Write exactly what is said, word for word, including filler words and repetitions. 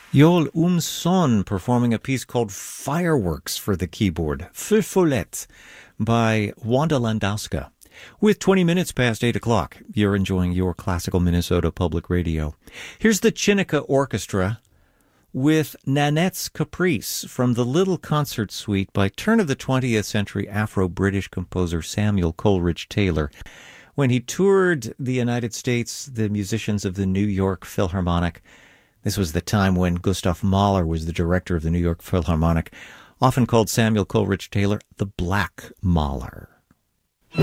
Yol Um-son performing a piece called Fireworks for the keyboard, Feu Follet, by Wanda Landowska. With twenty minutes past eight o'clock, you're enjoying your classical Minnesota Public Radio. Here's the Chineke Orchestra with Nanette's Caprice from the Little Concert Suite by turn of the twentieth century Afro-British composer Samuel Coleridge Taylor. When he toured the United States, the musicians of the New York Philharmonic, this was the time when Gustav Mahler was the director of the New York Philharmonic, often called Samuel Coleridge Taylor the Black Mahler.